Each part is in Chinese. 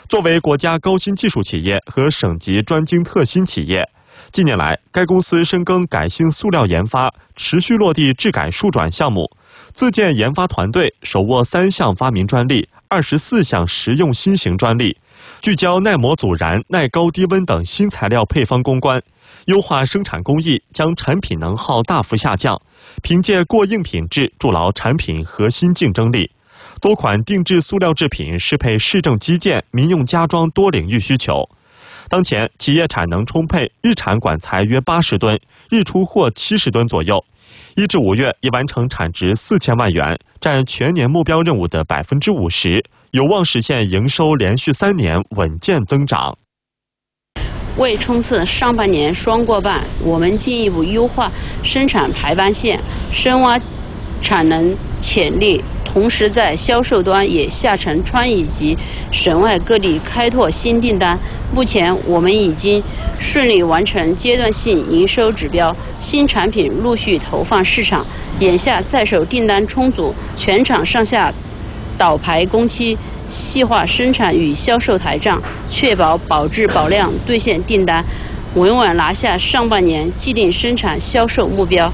作为国家高新技术企业和省级专精特新企业，近年来，该公司深耕改性塑料研发，持续落地质改数转项目，自建研发团队，手握3项发明专利、24项实用新型专利，聚焦耐磨阻燃、耐高低温等新材料配方攻关，优化生产工艺，将产品能耗大幅下降，凭借过硬品质筑牢产品核心竞争力。多款定制塑料制品适配市政基建、民用家装多领域需求。当前，企业产能充沛，日产管材约80吨，日出货70吨左右。1至5月已完成产值4000万元，占全年目标任务的50%，有望实现营收连续3年稳健增长。 为冲刺上半年双过半，我们进一步优化生产排班线，深挖产能潜力，同时在销售端也下沉川以及省外各地开拓新订单。目前我们已经顺利完成阶段性营收指标，新产品陆续投放市场，眼下在手订单充足，全厂上下倒排工期，细化生产与销售台账，确保保质保量兑现订单，稳稳拿下上半年既定生产销售目标。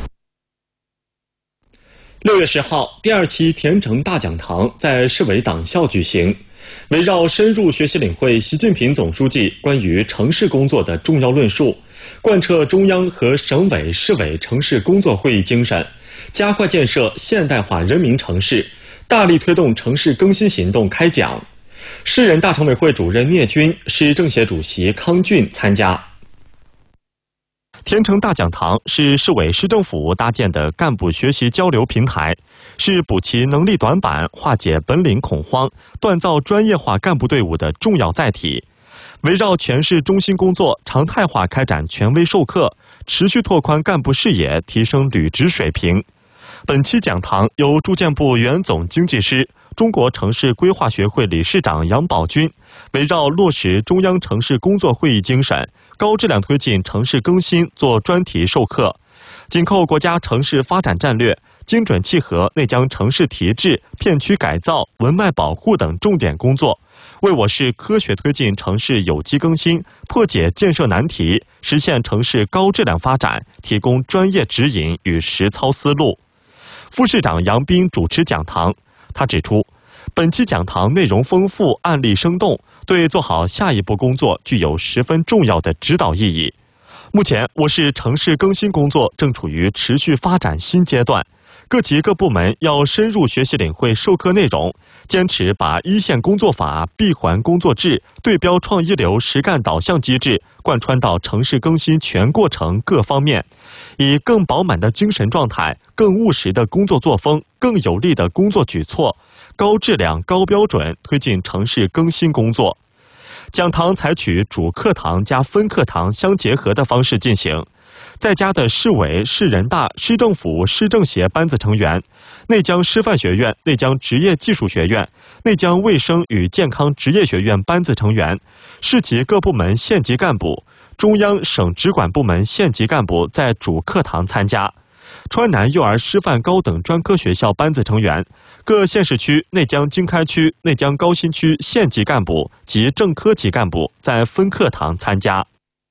6月10号，第2期甜城大讲堂在市委党校举行，围绕深入学习领会习近平总书记关于城市工作的重要论述，贯彻中央和省委、市委城市工作会议精神，加快建设现代化人民城市，大力推动城市更新行动开讲。市人大常委会主任聂军、市政协主席康俊参加。甜城大讲堂是市委市政府搭建的干部学习交流平台，是补齐能力短板、化解本领恐慌、锻造专业化干部队伍的重要载体。围绕全市中心工作常态化开展权威授课，持续拓宽干部视野，提升履职水平。本期讲堂由住建部原总经济师、中国城市规划学会理事长杨宝军围绕落实中央城市工作会议精神，高质量推进城市更新做专题授课，紧扣国家城市发展战略，精准契合内江城市提质、片区改造、文脉保护等重点工作，为我市科学推进城市有机更新、破解建设难题、实现城市高质量发展提供专业指引与实操思路。副市长杨斌主持讲堂，他指出，本期讲堂内容丰富、案例生动，对做好下一步工作具有十分重要的指导意义。目前，我市城市更新工作正处于持续发展新阶段，各级各部门要深入学习领会授课内容，坚持把一线工作法、闭环工作制、对标创一流实干导向机制贯穿到城市更新全过程各方面，以更饱满的精神状态、更务实的工作作风、更有力的工作举措，高质量、高标准推进城市更新工作。讲堂采取主课堂加分课堂相结合的方式进行，在家的市委、市人大、市政府、市政协班子成员、内江师范学院、内江职业技术学院、内江卫生与健康职业学院班子成员、市级各部门县级干部、中央省直管部门县级干部在主课堂参加。川南幼儿师范高等专科学校班子成员、各县市区、内江经开区、内江高新区县级干部及正科级干部在分课堂参加。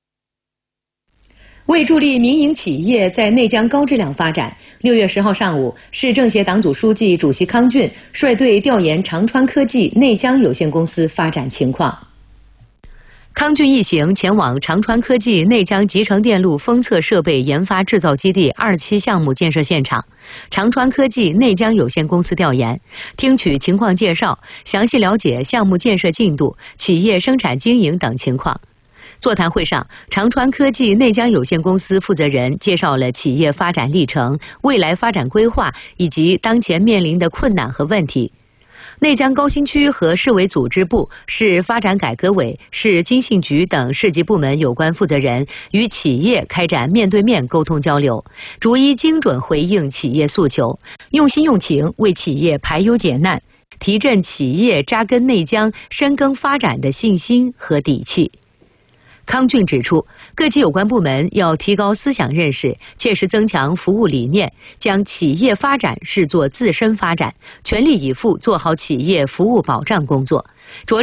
为助力民营企业在内江高质量发展，6月10号上午，市政协党组书记、主席康俊率队调研长川科技内江有限公司发展情况。康俊一行前往长川科技内江集成电路封测设备研发制造基地2期项目建设现场，长川科技内江有限公司调研，听取情况介绍，详细了解项目建设进度、企业生产经营等情况。座谈会上，长川科技内江有限公司负责人介绍了企业发展历程、未来发展规划以及当前面临的困难和问题。内江高新区和市委组织部、市发展改革委、市经信局等市级部门有关负责人与企业开展面对面沟通交流，逐一精准回应企业诉求，用心用情为企业排忧解难，提振企业扎根内江、深耕发展的信心和底气。康俊指出，各级有关部门要提高思想认识，切实增强服务理念，将企业发展视作自身发展，全力以赴做好企业服务保障工作，着